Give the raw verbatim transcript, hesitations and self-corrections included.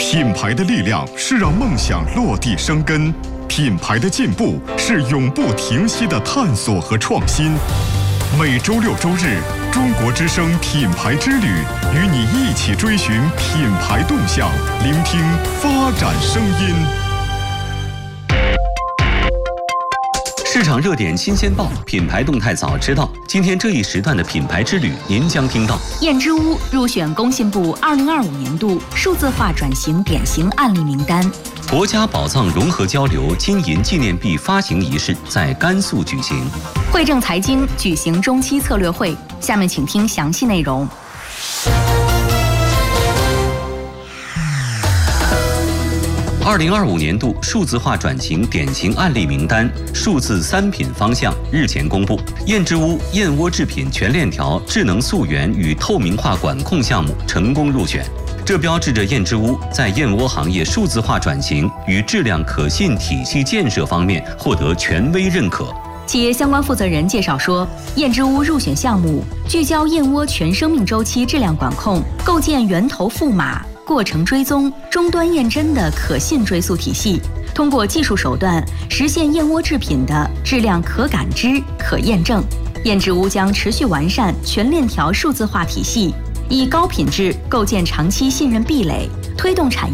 品牌的力量是让梦想落地生根，品牌的进步是永不停息的探索和创新。每周六周日，中国之声品牌之旅，与你一起追寻品牌动向，聆听发展声音。 市场热点新鲜报，品牌动态早知道。今天这一时段的品牌之旅，您将听到： 燕之屋入选工信部二零二五年度数字化转型典型案例名单； 国家宝藏融合交流金银纪念币发行仪式在甘肃举行； 汇正财经举行中期策略会。下面请听详细内容。 二零二五年度数字化转型典型案例名单数字三品方向日前公布，燕之屋燕窝制品全链条智能溯源与透明化管控项目成功入选，这标志着燕之屋在燕窝行业数字化转型与质量可信体系建设方面获得权威认可。 企业相关负责人介绍说，燕之屋入选项目聚焦燕窝全生命周期质量管控，构建源头赋码、过程追踪、终端验真的可信追溯体系，通过技术手段实现燕窝制品的质量可感知、可验证。燕之屋将持续完善全链条数字化体系，以高品质构建长期信任壁垒，推动产业